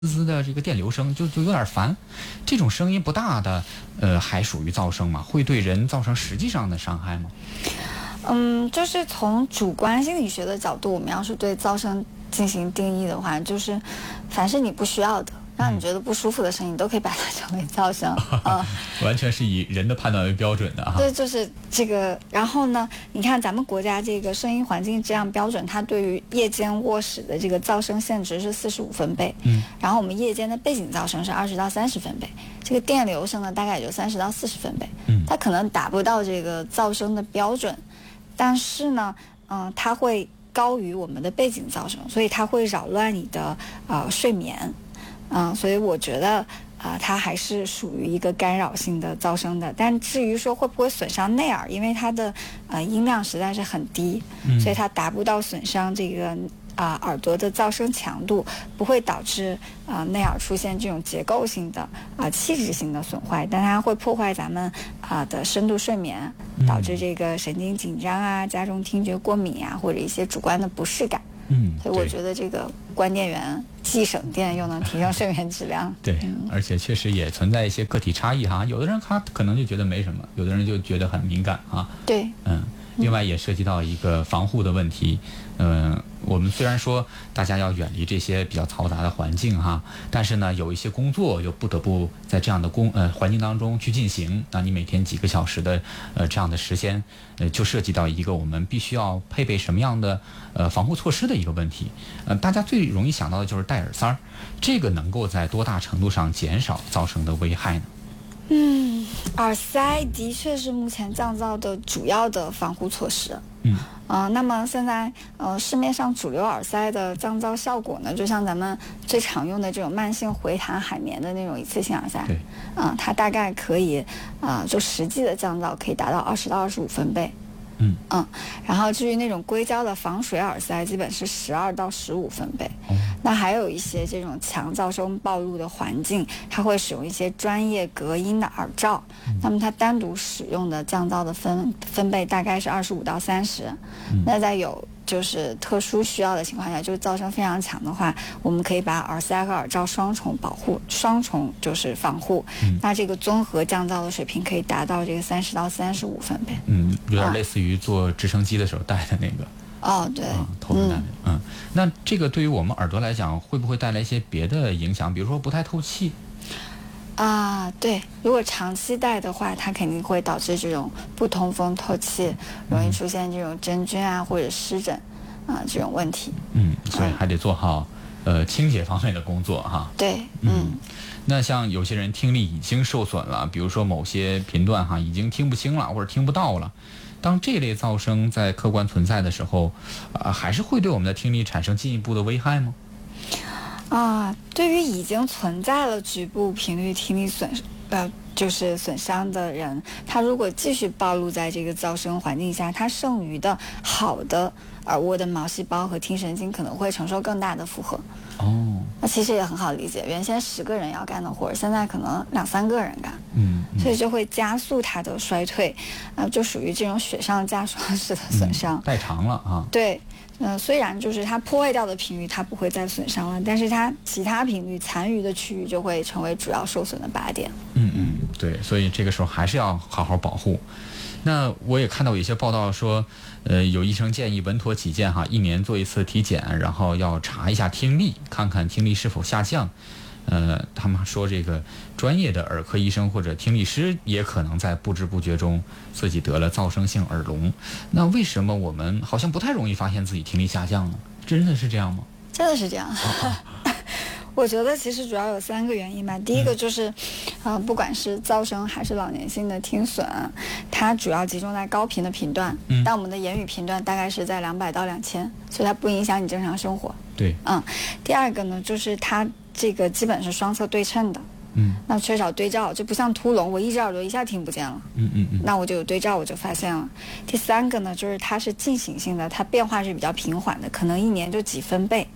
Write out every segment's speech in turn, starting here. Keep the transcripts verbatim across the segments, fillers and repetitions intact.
滋滋的这个电流声，就就有点烦。这种声音不大的，呃，还属于噪声吗？会对人造成实际上的伤害吗？ 嗯，就是从主观心理学的角度，我们要是对噪声进行定义的话，就是凡是你不需要的，让你觉得不舒服的声音，你都可以把它称为噪声啊。 完全是以人的判断为标准的哈。 对，就是这个。然后呢，你看咱们国家这个声音环境质量标准，它对于夜间卧室的这个噪声限值是四十五分贝， 嗯， 然后我们夜间的背景噪声是二十到三十分贝，这个电流声呢大概也就三十到四十分贝， 嗯， 它可能达不到这个噪声的标准，但是呢，嗯、呃，它会高于我们的背景噪声，所以它会扰乱你的呃睡眠，嗯、呃，所以我觉得。啊、呃，它还是属于一个干扰性的噪声的，但至于说会不会损伤内耳，因为它的呃音量实在是很低， 嗯、 所以它达不到损伤这个啊、呃、耳朵的噪声强度，不会导致啊、呃、内耳出现这种结构性的啊、呃、器质性的损坏，但它会破坏咱们啊、呃、的深度睡眠，导致这个神经紧张啊，加重听觉过敏啊，或者一些主观的不适感。 嗯， 所以我觉得这个关电源既省电又能提升睡眠质量。 对、嗯，而且确实也存在一些个体差异哈，有的人他可能就觉得没什么，有的人就觉得很敏感啊。 对， 嗯，另外也涉及到一个防护的问题。嗯、呃，我们虽然说大家要远离这些比较嘈杂的环境哈，但是呢，有一些工作又不得不在这样的工呃环境当中去进行。那你每天几个小时的呃这样的时间，呃，就涉及到一个我们必须要配备什么样的呃防护措施的一个问题。呃，大家最容易想到的就是戴耳塞儿，这个能够在多大程度上减少噪声的危害呢？ 嗯，耳塞的确是目前降噪的主要的防护措施。 嗯， 呃，那么现在呃市面上主流耳塞的降噪效果呢，就像咱们最常用的这种慢性回弹海绵的那种一次性耳塞， 对， 啊、呃，它大概可以啊、呃，就实际的降噪可以达到二十到二十五分贝。 嗯嗯，然后至于那种硅胶的防水耳塞，基本是十二到十五分贝。 哦， 那还有一些这种强噪声暴露的环境，它会使用一些专业隔音的耳罩。嗯、那么它单独使用的降噪的分分贝大概是二十五到三十。嗯、那在有就是特殊需要的情况下，就是噪声非常强的话，我们可以把耳塞和耳罩双重保护，双重就是防护。嗯、那这个综合降噪的水平可以达到这个三十到三十五分贝。 嗯，有点类似于坐直升机的时候戴的那个。 哦，对， 啊，头戴的，嗯, 嗯，那这个对于我们耳朵来讲，会不会带来一些别的影响？比如说不太透气。 啊，对，如果长期戴的话，它肯定会导致这种不通风透气，容易出现这种真菌啊或者湿疹啊这种问题。 嗯，所以还得做好、嗯、呃清洁方面的工作哈。 对，嗯。 嗯，那像有些人听力已经受损了，比如说某些频段哈已经听不清了或者听不到了，当这类噪声在客观存在的时候，啊、呃，还是会对我们的听力产生进一步的危害吗？ 啊，对于已经存在了局部频率听力损呃就是损伤的人，他如果继续暴露在这个噪声环境下，他剩余的好的耳蜗的毛细胞和听神经可能会承受更大的负荷。 哦， 那其实也很好理解，原先十个人要干的活，现在可能两三个人干， 嗯，嗯所以就会加速它的衰退，啊、呃，就属于这种雪上加霜式的损伤， 嗯、代偿了啊。 对。嗯、呃，虽然就是它破坏掉的频率它不会再损伤了，但是它其他频率残余的区域就会成为主要受损的靶点。 嗯嗯，对，所以这个时候还是要好好保护。那我也看到有一些报道说，呃，有医生建议稳妥起见哈，一年做一次体检，然后要查一下听力，看看听力是否下降。呃，他们说这个专业的耳科医生或者听力师也可能在不知不觉中自己得了噪声性耳聋。那为什么我们好像不太容易发现自己听力下降呢？真的是这样吗？ 真的是这样。哦我觉得其实主要有三个原因吧。第一个就是，嗯、呃，不管是噪声还是老年性的听损，它主要集中在高频的频段，嗯，但我们的言语频段大概是在两百到两千，所以它不影响你正常生活。 对， 嗯。第二个呢，就是它这个基本是双侧对称的， 嗯， 那缺少对照，就不像秃聋，我一只耳朵一下听不见了， 嗯嗯嗯， 那我就有对照，我就发现了。第三个呢，就是它是进行性的，它变化是比较平缓的，可能一年就几分贝。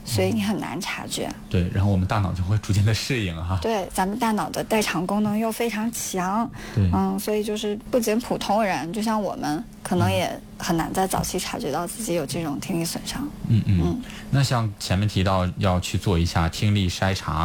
所以你很难察觉。 对，然后我们大脑就会逐渐的适应哈。 对，咱们大脑的代偿功能又非常强， 对， 嗯，所以就是不仅普通人，就像我们，可能也很难在早期察觉到自己有这种听力损伤。 嗯嗯。嗯，那像前面提到要去做一下听力筛查。